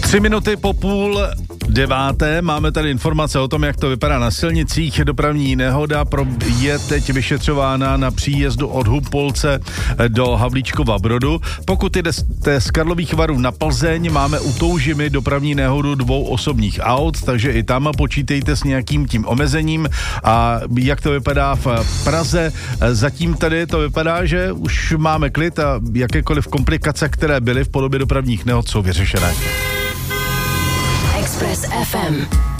3 po 8:30 máme tady informace o tom, jak to vypadá na silnicích. Dopravní nehoda je teď vyšetřována na příjezdu od Humpolce do Havlíčkova Brodu. Pokud jdete z Karlových Varů na Plzeň, máme u Toužimy dopravní nehodu 2 osobních aut, takže i tam počítejte s nějakým tím omezením. A jak to vypadá v Praze? Zatím tady to vypadá, že už máme klid a jakékoliv komplikace, které byly v podobě dopravních nehod, jsou vyřešené. Express FM.